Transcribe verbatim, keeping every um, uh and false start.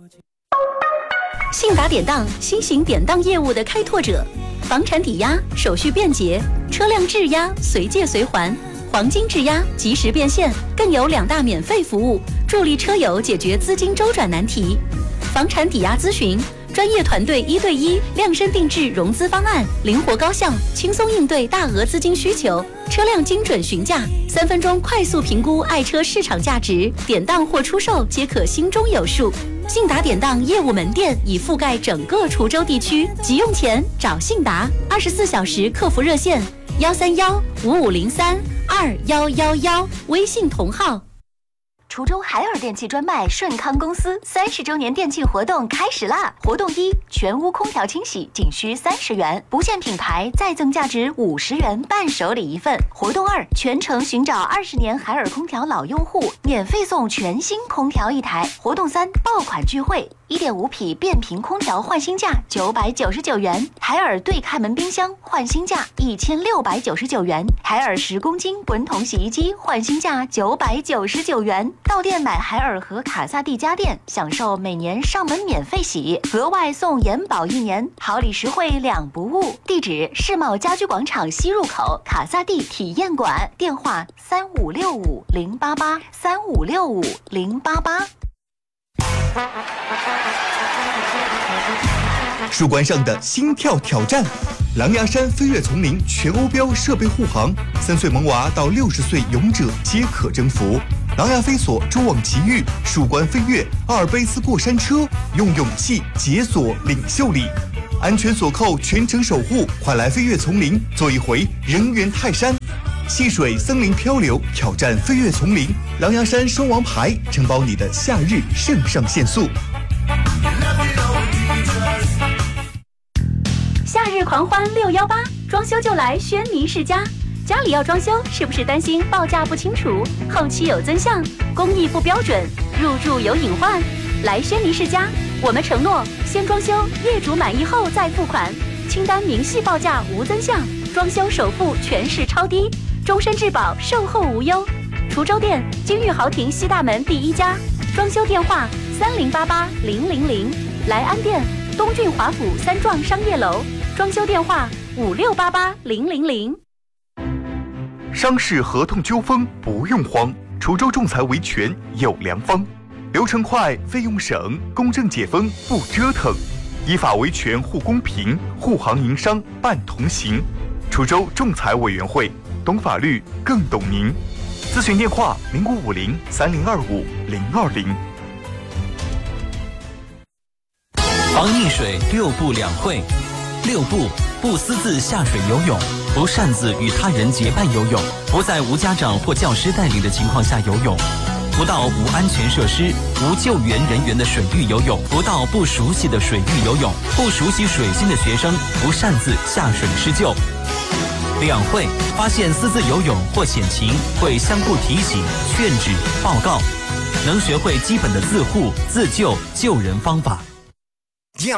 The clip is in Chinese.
信达典当，新型典当业务的开拓者，房产抵押手续便捷，车辆质押随借随还，黄金质押及时变现，更有两大免费服务，助力车友解决资金周转难题。房产抵押咨询，专业团队一对一量身定制融资方案，灵活高效，轻松应对大额资金需求。车辆精准询价，三分钟快速评估爱车市场价值，典当或出售皆可心中有数。信达典当业务门店已覆盖整个滁州地区，急用钱找信达，二十四小时客服热线幺三幺五五零三二幺幺幺，微信同号。滁州海尔电器专卖顺康公司三十周年电器活动开始啦！活动一，全屋空调清洗仅需三十元，不限品牌，再赠价值五十元伴手礼一份。活动二，全程寻找二十年海尔空调老用户，免费送全新空调一台。活动三，爆款聚会，一点五匹变频空调换新价九百九十九元，海尔对开门冰箱换新价一千六百九十九元，海尔十公斤滚筒洗衣机换新价九百九十九元。到店买海尔和卡萨帝家电，享受每年上门免费洗，额外送延保一年，好礼实惠两不误。地址：世贸家居广场西入口卡萨帝体验馆，电话三五六五零八八三五六五零八八。 树冠上的心跳挑战，狼牙山飞跃丛林全欧标设备护航，三岁萌娃到六十岁勇者皆可征服。狼牙飞索蛛网奇遇，树冠飞跃，阿尔卑斯过山车，用勇气解锁领袖力，安全锁扣全程守护，快来飞跃丛林做一回人猿泰山。戏水森林漂流，挑战飞跃丛林，狼牙山双王牌承包你的夏日肾上腺素。 夏日狂欢六一八，装修就来轩尼诗家。家里要装修，是不是担心报价不清楚，后期有增项，工艺不标准，入住有隐患？来轩尼诗家，我们承诺先装修，业主满意后再付款，清单明细报价无增项，装修首付全市超低，终身质保，售后无忧。滁州店金玉豪庭西大门第一家，装修电话三零八八零零零，来安店东郡华府三幢商业楼，装修电话五六八八零零零。 商事合同纠纷不用慌，滁州仲裁维权有良方，流程快，费用省，公正解纷不折腾，依法维权护公平，护行营商办同行。滁州仲裁委员会，懂法律更懂您。咨询电话零五五零三零二五零二零。 防溺水六不两会。六不：不私自下水游泳，不擅自与他人结伴游泳，不在无家长或教师带领的情况下游泳，不到无安全设施、无救援人员的水域游泳，不到不熟悉的水域游泳，不熟悉水性的学生不擅自下水施救。两会发现私自游泳或险情，会相互提醒、劝止、报告，能学会基本的自护、自救、救人方法。